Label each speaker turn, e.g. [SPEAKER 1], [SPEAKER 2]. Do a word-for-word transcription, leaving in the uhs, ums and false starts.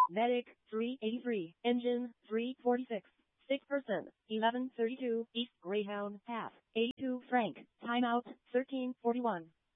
[SPEAKER 1] Medic, three eighty-three. Engine, three forty-six. six percent, eleven thirty-two. East Greyhound, half. eighty-two Frank. Timeout, thirteen forty-one.